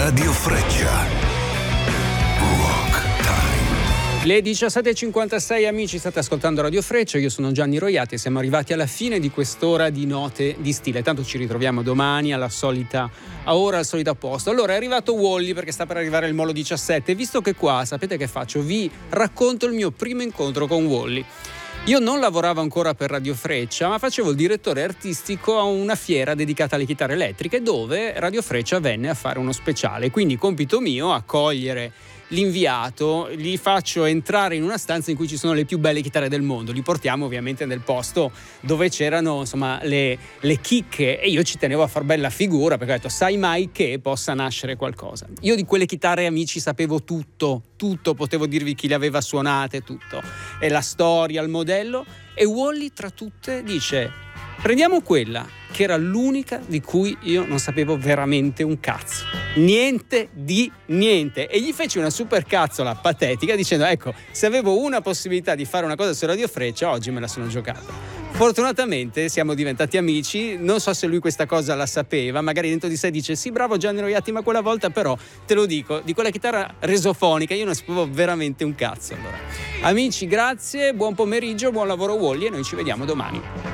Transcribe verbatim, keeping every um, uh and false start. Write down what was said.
Radio Freccia. Rock Time. Le diciassette e cinquantasei, amici, state ascoltando Radio Freccia, io sono Gianni Roiati e siamo arrivati alla fine di quest'ora di Note di Stile. Tanto ci ritroviamo domani alla solita ora, al solito posto. Allora è arrivato Wally perché sta per arrivare il Molo diciassette e visto che qua, sapete che faccio? Vi racconto il mio primo incontro con Wally. Io non lavoravo ancora per Radio Freccia, ma facevo il direttore artistico a una fiera dedicata alle chitarre elettriche dove Radio Freccia venne a fare uno speciale. Quindi compito mio accogliere l'inviato, li faccio entrare in una stanza in cui ci sono le più belle chitarre del mondo, li portiamo ovviamente nel posto dove c'erano insomma le, le chicche e io ci tenevo a far bella figura perché ho detto sai mai che possa nascere qualcosa. Io di quelle chitarre, amici, sapevo tutto, tutto, potevo dirvi chi le aveva suonate, tutto, e la storia, il modello, e Wally tra tutte dice prendiamo quella che era l'unica di cui io non sapevo veramente un cazzo, niente di niente, e gli feci una super cazzola patetica dicendo ecco, se avevo una possibilità di fare una cosa su Radio Freccia oggi me la sono giocata. Fortunatamente siamo diventati amici, non so se lui questa cosa la sapeva, magari dentro di sé dice sì bravo Gianni Roiati, ma quella volta però te lo dico, di quella chitarra resofonica io non sapevo veramente un cazzo. Allora amici, grazie, buon pomeriggio, buon lavoro Wally e noi ci vediamo domani.